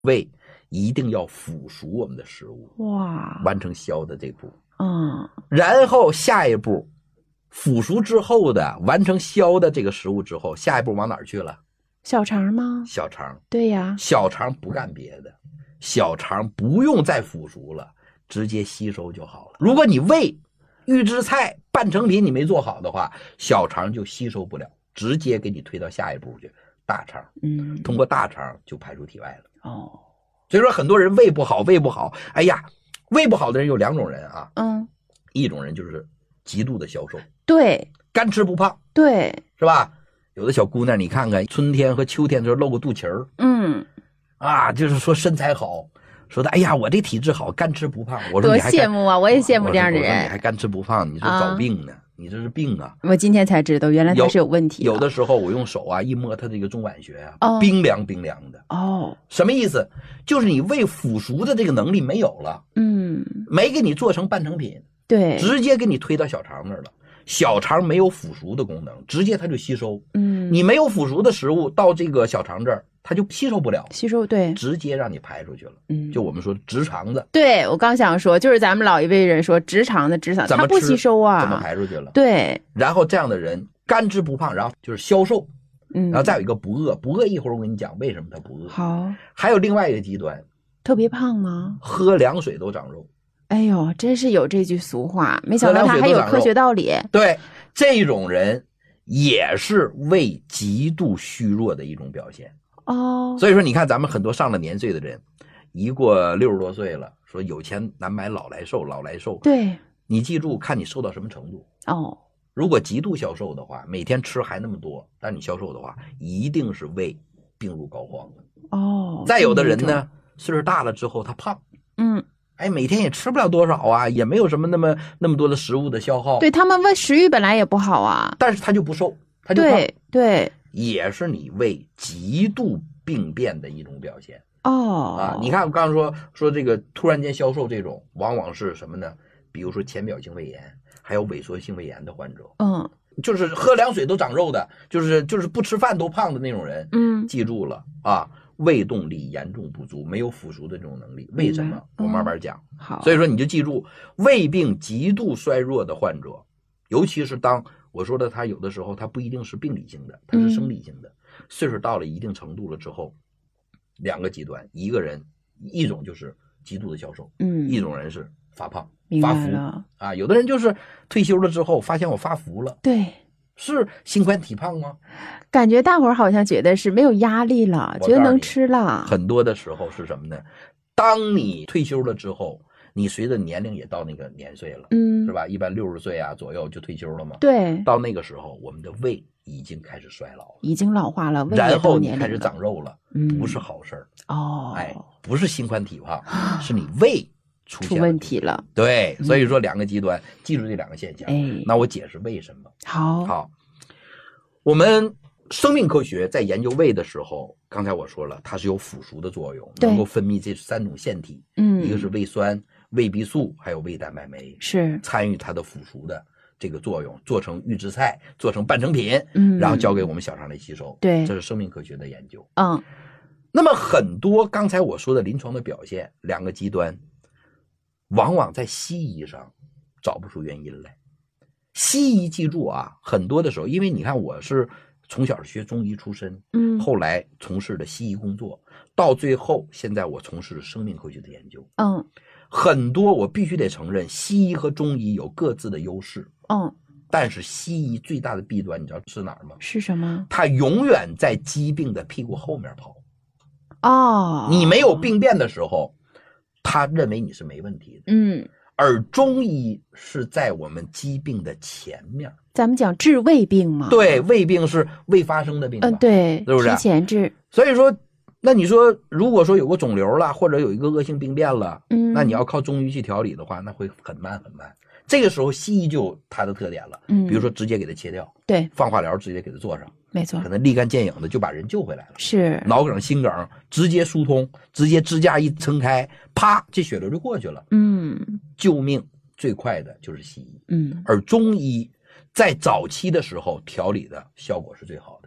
胃一定要腐熟我们的食物， 哇， 完成消的这步。 然后下一步腐熟之后的完成消的这个食物之后，下一步往哪儿去了？ 小肠吗？ 小肠。 对呀， 小肠不干别的，小肠不用再腐熟了，直接吸收就好了。如果你胃预制菜半成品你没做好的话，小肠就吸收不了，直接给你推到下一步去，大肠。通过大肠就排出体外了。所以说很多人胃不好，哎呀，胃不好的人有2种人啊。一种人就是极度的消瘦， 对， 干吃不胖， 对， 是吧？有的小姑娘你看看，春天和秋天的时候露个肚脐儿，就是说身材好，说的哎呀我这体质好，干吃不胖。我说多你还羡慕啊，我也羡慕这样的人。 你还干吃不胖，你是找病呢？你这是病啊！ 我今天才知道，原来他是有问题。 有的时候我用手啊一摸他这个中脘穴啊，冰凉冰凉的。什么意思？就是你胃腐熟的这个能力没有了，没给你做成半成品， 对， 直接给你推到小肠那儿了。小肠没有腐熟的功能，直接它就吸收。你没有腐熟的食物到这个小肠这儿，它就吸收不了， 对， 直接让你排出去了。就我们说直肠子。 对，我刚想说，就是咱们老一辈人说直肠子，它不吸收啊， 怎么排出去了？ 对。 然后这样的人干吃不胖，然后就是消瘦，然后再有一个不饿，不饿一会儿我跟你讲为什么他不饿。 好， 还有另外一个极端， 特别胖吗？ 喝凉水都长肉。 哎呦，真是有这句俗话，没想到它还有科学道理。 对，这种人也是胃极度虚弱的一种表现。所以说你看咱们很多上了年岁的人，一过60多岁了，说有钱难买老来瘦，老来瘦。 对， 你记住，看你瘦到什么程度。如果极度消瘦的话，每天吃还那么多，但你消瘦的话，一定是胃病入膏肓了。再有的人呢，岁数大了之后他胖，每天也吃不了多少啊，也没有什么那么多的食物的消耗。 对，他们胃食欲本来也不好啊， 但是他就不瘦，他就胖。 对， 也是你胃极度病变的一种表现。你看我刚刚说这个突然间消瘦这种，往往是什么呢？比如说浅表性胃炎，还有萎缩性胃炎的患者。就是喝凉水都长肉的，就是不吃饭都胖的那种人。记住了啊。胃动力严重不足，没有腐熟的这种能力。为什么？我慢慢讲。 好， 所以说你就记住，胃病极度衰弱的患者，尤其是当我说的他有的时候他不一定是病理性的，他是生理性的。岁数到了一定程度了之后，2个极端，一种就是极度的消瘦，一种人是发胖发福啊。有的人就是退休了之后发现我发福了， 对， 是心宽体胖吗？ 感觉大伙儿好像觉得是没有压力了，觉得能吃了。 很多的时候是什么呢？当你退休了之后，你随着年龄也到那个年岁了，是吧？一般60岁啊左右就退休了嘛。 对， 到那个时候，我们的胃已经开始衰老了， 已经老化了，胃然后你开始长肉了，不是好事儿。不是心宽体胖，是你胃出问题了。 对，所以说2个极端，记住这2个现象。那我解释为什么。好，我们生命科学在研究胃的时候，刚才我说了，它是有腐熟的作用，能够分泌这3种腺体，一个是胃酸、胃壁素，还有胃蛋白酶， 是参与它的腐熟的这个作用，做成预制菜，做成半成品，然后交给我们小肠来吸收。 对， 这是生命科学的研究。那么很多刚才我说的临床的表现，2个极端，往往在西医上找不出原因来。西医记住啊，很多的时候，因为你看我是从小学中医出身，后来从事的西医工作，到最后现在我从事生命科学的研究。很多我必须得承认，西医和中医有各自的优势。但是西医最大的弊端你知道是哪儿吗？ 是什么？ 它永远在疾病的屁股后面跑。你没有病变的时候，他认为你是没问题的。而中医是在我们疾病的前面。 咱们讲治胃病嘛。 对，胃病是未发生的病。 对， 是不是？ 提前治。 所以说，那你说，如果说有个肿瘤了，或者有一个恶性病变了，那你要靠中医去调理的话，那会很慢很慢。这个时候西医就有它的特点了，比如说直接给它切掉， 对， 放化疗直接给它做上， 没错， 可能立竿见影的就把人救回来了。 是脑梗、心梗直接疏通，直接支架一撑开，啪，这血流就过去了。救命最快的就是西医。而中医在早期的时候调理的效果是最好的。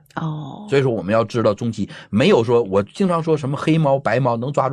所以说我们要知道中期没有说我经常说什么黑猫白猫能抓住